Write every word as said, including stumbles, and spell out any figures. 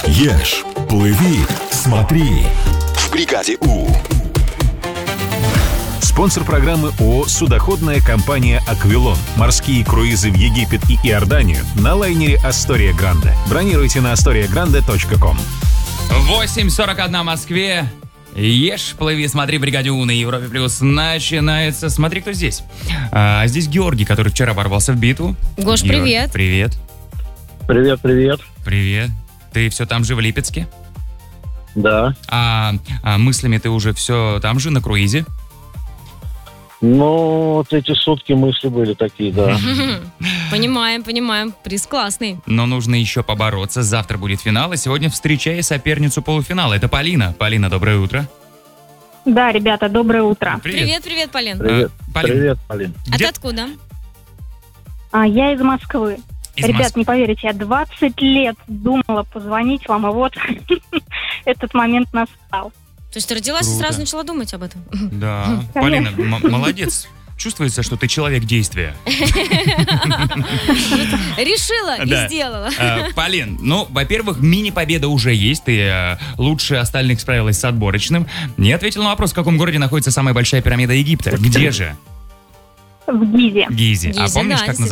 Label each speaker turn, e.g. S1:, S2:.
S1: Ешь, плыви, смотри. В бригаде У. Спонсор программы ООО «Судоходная компания «Аквилон». Морские круизы в Египет и Иорданию на лайнере «Астория Гранде». Бронируйте на астория гранде точка ком.
S2: восемь сорок один в Москве. Ешь, плыви, смотри, бригаде У на Европе Плюс начинается. Смотри, кто здесь. А, здесь Георгий, который вчера ворвался в битву.
S3: Гош,
S2: Георг,
S3: привет.
S2: Привет.
S4: Привет, привет.
S2: Привет. Ты все там же в Липецке?
S4: Да.
S2: А, а мыслями ты уже все там же, на круизе?
S4: Ну, вот эти сутки мысли были такие, да.
S3: Понимаем, понимаем. Приз классный.
S2: Но нужно еще побороться. Завтра будет финал, а сегодня встречай соперницу полуфинала. Это Полина. Полина, доброе утро.
S5: Да, ребята, доброе утро.
S3: Привет, привет, Полин.
S4: Привет,
S2: А, Полин.
S4: привет, Полин.
S3: А
S2: Где-
S3: ты откуда?
S5: А, я из Москвы.
S2: Из
S5: Ребят,
S2: Москвы.
S5: не поверите, я двадцать лет думала позвонить вам, и вот этот момент настал.
S3: То есть ты родилась и
S2: Круто.
S3: сразу начала думать об этом?
S2: Да.
S5: Конечно.
S2: Полина, м- молодец. Чувствуется, что ты человек действия.
S3: Решила
S2: Да.
S3: и сделала.
S2: Э, Полин, ну, во-первых, мини-победа уже есть. Ты э, лучше остальных справилась с отборочным. Не ответил на вопрос, в каком городе находится самая большая пирамида Египта. Где же?
S5: В Гизе.
S2: Гизе. А
S3: Гизе,
S2: помнишь,
S3: да,
S2: как
S3: действительно.